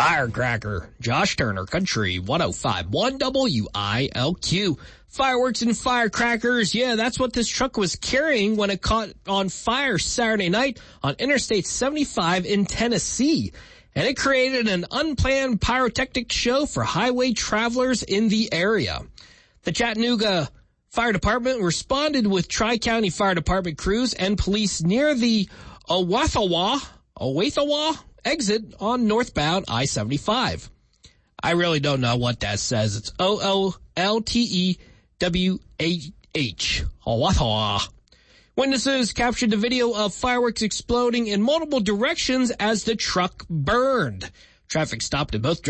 Firecracker, Josh Turner, Country 105.1 WILQ. Fireworks and firecrackers, yeah, that's what this truck was carrying when it caught on fire Saturday night on Interstate 75 in Tennessee. And it created an unplanned pyrotechnic show for highway travelers in the area. The Chattanooga Fire Department responded with Tri-County Fire Department crews and police near the Owathawa exit on northbound I-75. I really don't know what that says. It's OOLTEWAH. Owathawa. Witnesses captured the video of fireworks exploding in multiple directions as the truck burned. Traffic stopped in both directions.